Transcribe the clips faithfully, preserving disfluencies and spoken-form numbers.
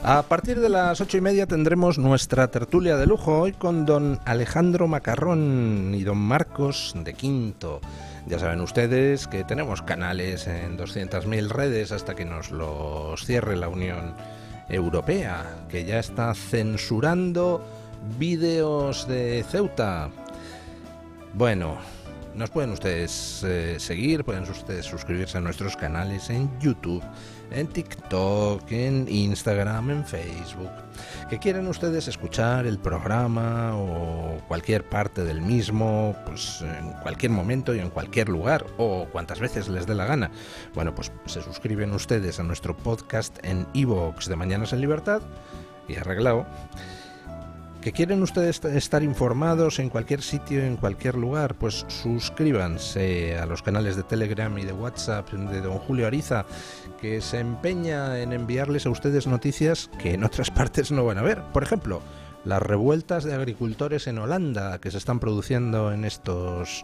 A partir de las ocho y media tendremos nuestra tertulia de lujo, hoy con don Alejandro Macarrón y don Marcos de Quinto. Ya saben ustedes que tenemos canales en doscientas mil redes hasta que nos los cierre la Unión Europea, que ya está censurando vídeos de Ceuta. Bueno, nos pueden ustedes eh, seguir, pueden ustedes suscribirse a nuestros canales en YouTube, en TikTok, en Instagram, en Facebook. Que quieren ustedes escuchar el programa o cualquier parte del mismo, pues en cualquier momento y en cualquier lugar, o cuantas veces les dé la gana. Bueno, pues se suscriben ustedes a nuestro podcast en iVoox de Mañanas en Libertad y arreglado. ¿Que quieren ustedes estar informados en cualquier sitio, en cualquier lugar? Pues suscríbanse a los canales de Telegram y de WhatsApp de don Julio Ariza, que se empeña en enviarles a ustedes noticias que en otras partes no van a ver. Por ejemplo, las revueltas de agricultores en Holanda que se están produciendo en estos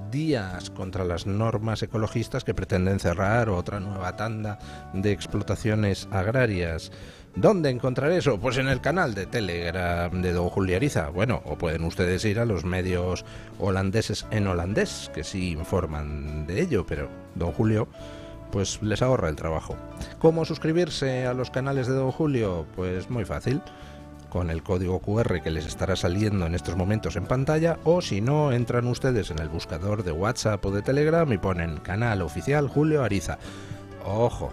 días contra las normas ecologistas que pretenden cerrar otra nueva tanda de explotaciones agrarias. ¿Dónde encontrar eso? Pues en el canal de Telegram de don Julio Ariza. Bueno, o pueden ustedes ir a los medios holandeses en holandés, que sí informan de ello, pero don Julio pues les ahorra el trabajo. ¿Cómo suscribirse a los canales de don Julio? Pues muy fácil, con el código cu erre que les estará saliendo en estos momentos en pantalla, o si no, entran ustedes en el buscador de WhatsApp o de Telegram y ponen canal oficial Julio Ariza. Ojo,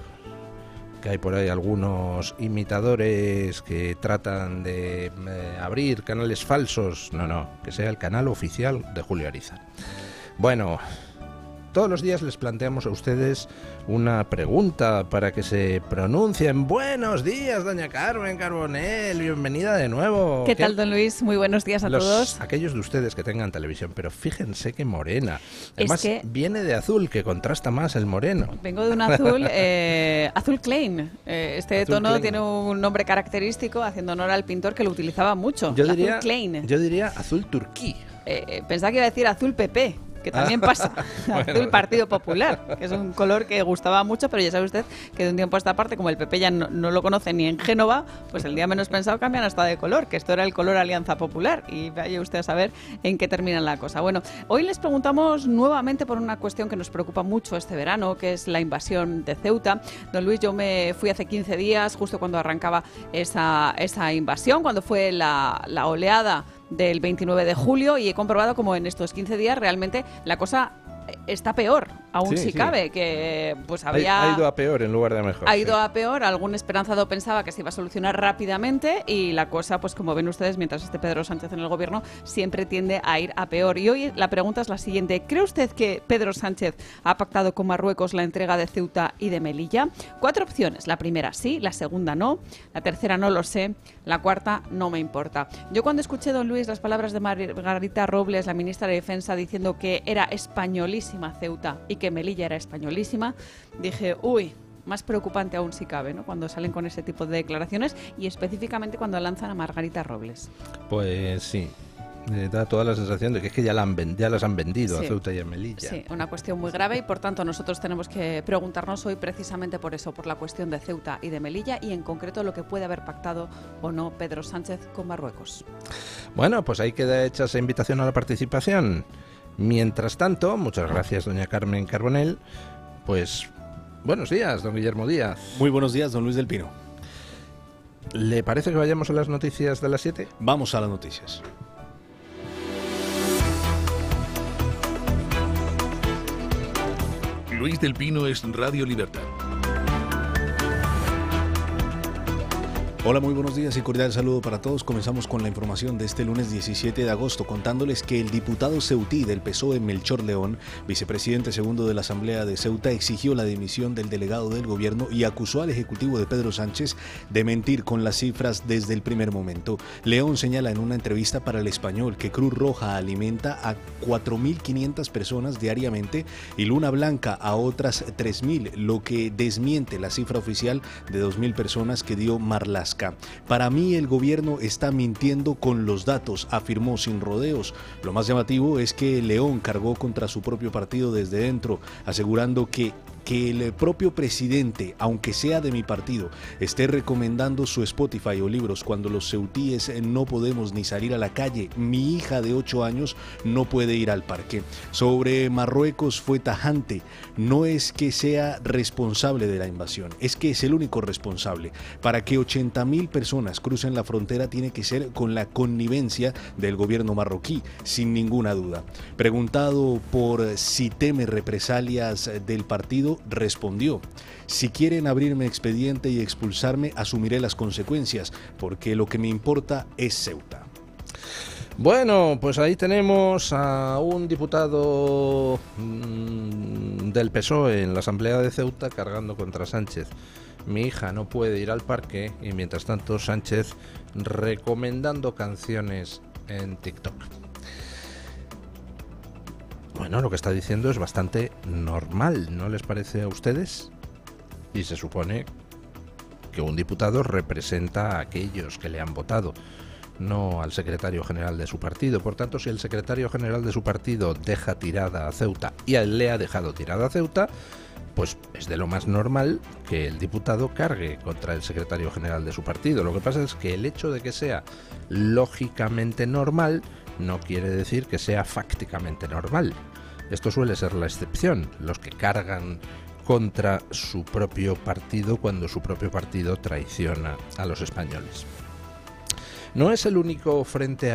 que hay por ahí algunos imitadores que tratan de eh, abrir canales falsos. No, no, que sea el canal oficial de Julio Ariza. Bueno, todos los días les planteamos a ustedes una pregunta para que se pronuncien. Buenos días, doña Carmen Carbonell, bienvenida de nuevo. ¿Qué, ¿Qué tal, don Luis? Muy buenos días a los, todos. Aquellos de ustedes que tengan televisión, pero fíjense qué morena. Además, es que viene de azul, que contrasta más el moreno. Vengo de un azul, eh, azul Klein. Eh, este azul tono Klein tiene un nombre característico, haciendo honor al pintor que lo utilizaba mucho. Yo diría, azul Klein. Yo diría azul turquí. Eh, pensaba que iba a decir azul P P. Que también pasa, bueno. Azul Partido Popular, que es un color que gustaba mucho, pero ya sabe usted que de un tiempo a esta parte, como el P P ya no, no lo conoce ni en Génova, pues el día menos pensado cambian hasta de color, que esto era el color Alianza Popular, y vaya usted a saber en qué termina la cosa. Bueno, hoy les preguntamos nuevamente por una cuestión que nos preocupa mucho este verano, que es la invasión de Ceuta. Don Luis, yo me fui hace quince días, justo cuando arrancaba esa, esa invasión, cuando fue la, la oleada del veintinueve de julio, y he comprobado como en estos quince días realmente la cosa está peor, aún sí, si sí. cabe, que pues había... Ha, ha ido a peor en lugar de a mejor. Ha ido sí. a peor, algún esperanzado pensaba que se iba a solucionar rápidamente, y la cosa, pues como ven ustedes, mientras esté Pedro Sánchez en el gobierno, siempre tiende a ir a peor. Y hoy la pregunta es la siguiente: ¿cree usted que Pedro Sánchez ha pactado con Marruecos la entrega de Ceuta y de Melilla? Cuatro opciones: la primera sí, la segunda no, la tercera no lo sé, la cuarta no me importa. Yo cuando escuché, don Luis, las palabras de Margarita Robles, la ministra de Defensa, diciendo que era españolísima Ceuta y que Melilla era españolísima, dije, uy, más preocupante aún si cabe, ¿no?, cuando salen con ese tipo de declaraciones, y específicamente cuando lanzan a Margarita Robles. Pues sí, eh, da toda la sensación de que es que ya, la han, ya las han vendido, sí, a Ceuta y a Melilla. Sí, una cuestión muy grave, y por tanto nosotros tenemos que preguntarnos hoy precisamente por eso, por la cuestión de Ceuta y de Melilla, y en concreto lo que puede haber pactado o no Pedro Sánchez con Marruecos. Bueno, pues ahí queda hecha esa invitación a la participación. Mientras tanto, muchas gracias, doña Carmen Carbonell. Pues buenos días, don Guillermo Díaz. Muy buenos días, don Luis del Pino. ¿Le parece que vayamos a las noticias de las siete? Vamos a las noticias. Luis del Pino es Radio Libertad. Hola, muy buenos días y cordial saludo para todos. Comenzamos con la información de este lunes diecisiete de agosto, contándoles que el diputado ceutí del P S O E, Melchor León, vicepresidente segundo de la Asamblea de Ceuta, exigió la dimisión del delegado del gobierno y acusó al ejecutivo de Pedro Sánchez de mentir con las cifras desde el primer momento. León señala en una entrevista para El Español que Cruz Roja alimenta a cuatro mil quinientas personas diariamente y Luna Blanca a otras tres mil, lo que desmiente la cifra oficial de dos mil personas que dio Marlaska. Para mí el gobierno está mintiendo con los datos, afirmó sin rodeos. Lo más llamativo es que León cargó contra su propio partido desde dentro, asegurando que que el propio presidente, aunque sea de mi partido, esté recomendando su Spotify o libros cuando los ceutíes no podemos ni salir a la calle. Mi hija de ocho años no puede ir al parque. Sobre Marruecos fue tajante. No es que sea responsable de la invasión, es que es el único responsable. Para que ochenta mil personas crucen la frontera tiene que ser con la connivencia del gobierno marroquí, sin ninguna duda. Preguntado por si teme represalias del partido, respondió: si quieren abrirme expediente y expulsarme, asumiré las consecuencias, porque lo que me importa es Ceuta. Bueno, pues ahí tenemos a un diputado mmm, del P S O E en la Asamblea de Ceuta cargando contra Sánchez. Mi hija no puede ir al parque y mientras tanto Sánchez recomendando canciones en TikTok. Bueno, lo que está diciendo es bastante normal, ¿no les parece a ustedes? Y se supone que un diputado representa a aquellos que le han votado, no al secretario general de su partido. Por tanto, si el secretario general de su partido deja tirada a Ceuta y a él le ha dejado tirada a Ceuta, pues es de lo más normal que el diputado cargue contra el secretario general de su partido. Lo que pasa es que el hecho de que sea lógicamente normal no quiere decir que sea fácticamente normal. Esto suele ser la excepción, los que cargan contra su propio partido cuando su propio partido traiciona a los españoles. No es el único frente